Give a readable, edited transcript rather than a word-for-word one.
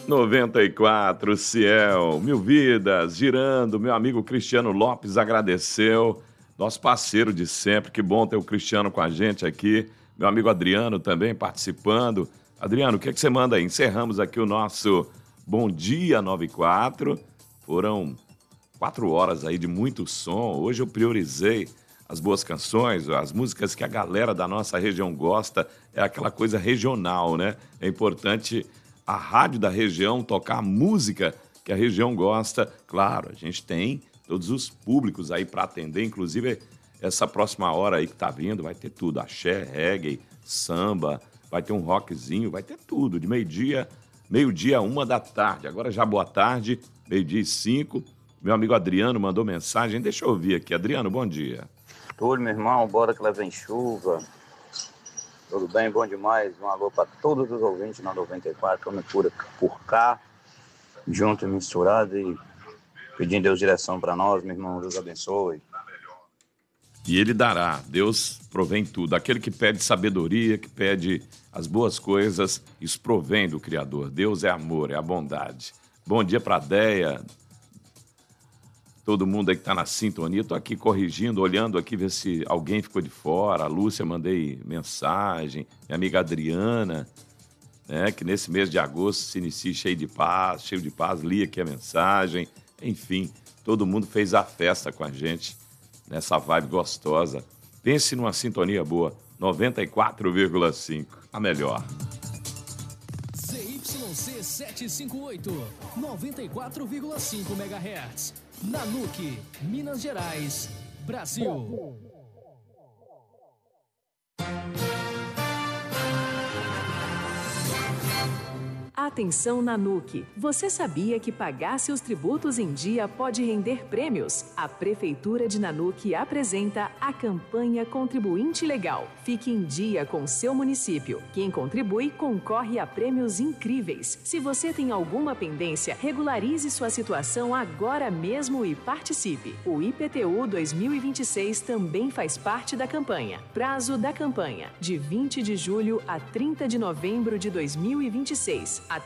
94, Ciel, Mil Vidas, girando. Meu amigo Cristiano Lopes agradeceu. Nosso parceiro de sempre. Que bom ter o Cristiano com a gente aqui. Meu amigo Adriano também participando. Adriano, o que você manda aí? Encerramos aqui o nosso Bom Dia 94. Foram 4 horas aí de muito som. Hoje eu priorizei as boas canções, as músicas que a galera da nossa região gosta. É aquela coisa regional, né? É importante a rádio da região tocar a música que a região gosta. Claro, a gente tem todos os públicos aí para atender, inclusive essa próxima hora aí que tá vindo, vai ter tudo, axé, reggae, samba, vai ter um rockzinho, vai ter tudo, de meio-dia, 1h da tarde. Agora já boa tarde, 12h05. Meu amigo Adriano mandou mensagem, deixa eu ouvir aqui. Adriano, bom dia. Túlio, meu irmão, bora que lá vem chuva. Tudo bem? Bom demais. Um alô para todos os ouvintes na 94, estamos por cá, junto e misturado, e pedindo Deus direção para nós, meu irmão, Deus abençoe. E ele dará, Deus provém tudo. Aquele que pede sabedoria, que pede as boas coisas, isso provém do Criador. Deus é amor, é a bondade. Bom dia para a Deia, todo mundo aí que está na sintonia. Estou aqui corrigindo, olhando aqui, ver se alguém ficou de fora. A Lúcia, mandei mensagem. Minha amiga Adriana, né, que nesse mês de agosto se inicia cheio de paz, li aqui a mensagem. Enfim, todo mundo fez a festa com a gente, nessa vibe gostosa. Pense numa sintonia boa, 94,5, a melhor. ZYC 758, 94,5 MHz. Nanuque, Minas Gerais, Brasil. Atenção, Nanuque! Você sabia que pagar seus tributos em dia pode render prêmios? A Prefeitura de Nanuque apresenta a campanha Contribuinte Legal. Fique em dia com seu município. Quem contribui concorre a prêmios incríveis. Se você tem alguma pendência, regularize sua situação agora mesmo e participe. O IPTU 2026 também faz parte da campanha. Prazo da campanha: de 20 de julho a 30 de novembro de 2026.